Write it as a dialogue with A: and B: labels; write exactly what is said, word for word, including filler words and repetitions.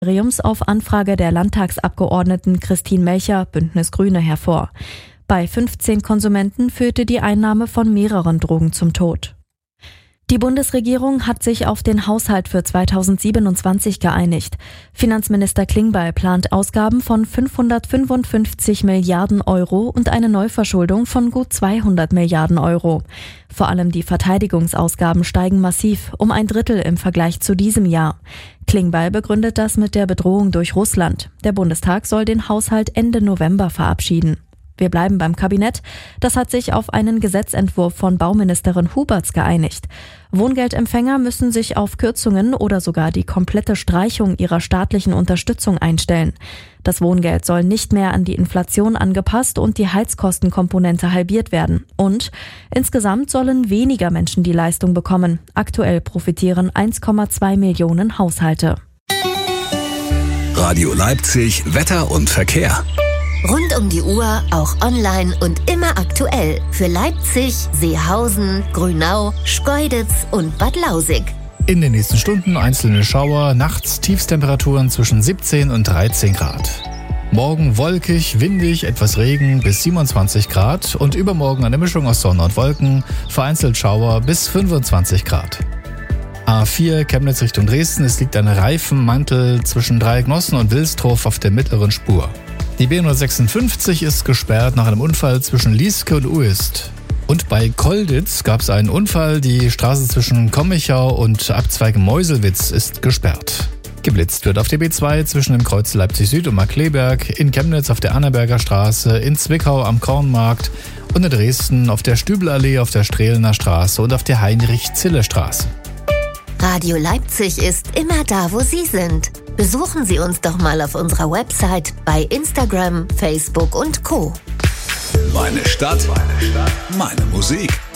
A: auf Anfrage der Landtagsabgeordneten Christine Melcher, Bündnis Grüne, hervor. Bei fünfzehn Konsumenten führte die Einnahme von mehreren Drogen zum Tod. Die Bundesregierung hat sich auf den Haushalt für zweitausendsiebenundzwanzig geeinigt. Finanzminister Klingbeil plant Ausgaben von fünfhundertfünfundfünfzig Milliarden Euro und eine Neuverschuldung von gut zweihundert Milliarden Euro. Vor allem die Verteidigungsausgaben steigen massiv, um ein Drittel im Vergleich zu diesem Jahr. Klingbeil begründet das mit der Bedrohung durch Russland. Der Bundestag soll den Haushalt Ende November verabschieden. Wir bleiben beim Kabinett. Das hat sich auf einen Gesetzentwurf von Bauministerin Huberts geeinigt. Wohngeldempfänger müssen sich auf Kürzungen oder sogar die komplette Streichung ihrer staatlichen Unterstützung einstellen. Das Wohngeld soll nicht mehr an die Inflation angepasst und die Heizkostenkomponente halbiert werden. Und insgesamt sollen weniger Menschen die Leistung bekommen. Aktuell profitieren eins Komma zwei Millionen Haushalte.
B: Radio Leipzig, Wetter und Verkehr.
C: Rund um die Uhr, auch online und immer aktuell. Für Leipzig, Seehausen, Grünau, Schkeuditz und Bad Lausig.
D: In den nächsten Stunden einzelne Schauer, nachts Tiefstemperaturen zwischen siebzehn und dreizehn Grad. Morgen wolkig, windig, etwas Regen bis siebenundzwanzig Grad und übermorgen eine Mischung aus Sonne und Wolken, vereinzelt Schauer bis fünfundzwanzig Grad. A vier Chemnitz Richtung Dresden, es liegt ein Reifenmantel zwischen Dreiecknossen und Wilsdorf auf der mittleren Spur. Die B hundertsechsundfünfzig ist gesperrt nach einem Unfall zwischen Lieske und Uist. Und bei Kolditz gab es einen Unfall, die Straße zwischen Kommichau und Abzweig Meuselwitz ist gesperrt. Geblitzt wird auf der B zwei zwischen dem Kreuz Leipzig Süd und Markkleeberg, in Chemnitz auf der Annaberger Straße, in Zwickau am Kornmarkt und in Dresden auf der Stübelallee, auf der Strehlener Straße und auf der Heinrich-Zille-Straße.
C: Radio Leipzig ist immer da, wo Sie sind. Besuchen Sie uns doch mal auf unserer Website, bei Instagram, Facebook und Co.
B: Meine Stadt, meine Stadt, meine Musik.